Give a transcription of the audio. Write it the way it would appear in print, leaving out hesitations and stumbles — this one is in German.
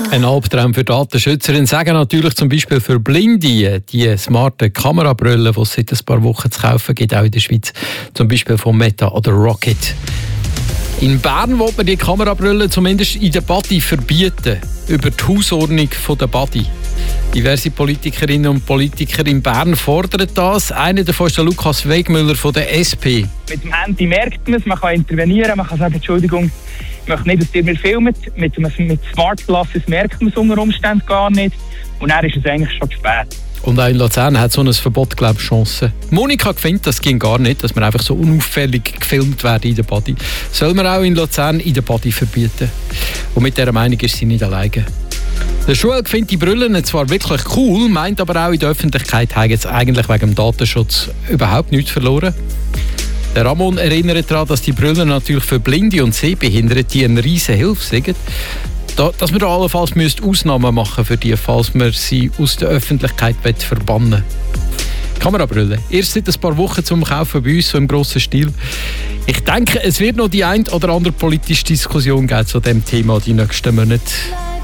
Ein Albtraum für Datenschützerinnen, sagen natürlich zum Beispiel für Blinde. Die smarten Kamerabrillen, die es seit ein paar Wochen zu kaufen gibt, auch in der Schweiz, zum Beispiel von Meta oder Rocket. In Bern will man die Kamerabrillen zumindest in der Badi verbieten, über die Hausordnung der Badi. Diverse Politikerinnen und Politiker in Bern fordern das. Einer davon ist der Lukas Wegmüller von der SP. Mit dem Handy merkt man es, man kann intervenieren, man kann sagen, Entschuldigung, ich möchte nicht, dass ihr mir filmt. Mit Smart Glasses merkt man es unter Umständen gar nicht. Und dann ist es eigentlich schon zu spät. Und auch in Luzern hat so ein Verbot, glaube ich, Chancen. Monika findet, das ging gar nicht, dass man einfach so unauffällig gefilmt wird in der Badi. Soll man auch in Luzern in der Badi verbieten. Und mit dieser Meinung ist sie nicht alleine. Der Schule findet die Brillen zwar wirklich cool, meint aber auch in der Öffentlichkeit haben jetzt eigentlich wegen dem Datenschutz überhaupt nichts verloren. Der Ramon erinnert daran, dass die Brillen natürlich für Blinde und Sehbehinderte eine riesige Hilfe sind. Dass man da allenfalls Ausnahmen machen für die, falls man sie aus der Öffentlichkeit verbannen will. Kamerabrille. Erst seit ein paar Wochen zum Kaufen bei uns, so im grossen Stil. Ich denke, es wird noch die ein oder andere politische Diskussion geben zu diesem Thema die nächsten Monate.